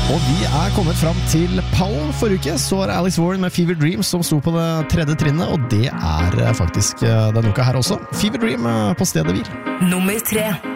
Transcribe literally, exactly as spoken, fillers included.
Og vi er kommet fram til pallen. Forrige uke så var Alex Warren med Fever Dreams som sto på det tredje trinnet, og det er faktisk denne uka her også. Fever Dream på stedet hvil. Nummer tre.